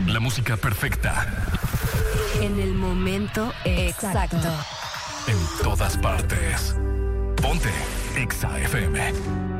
La música perfecta. En el momento exacto. En todas partes. Ponte Exa FM.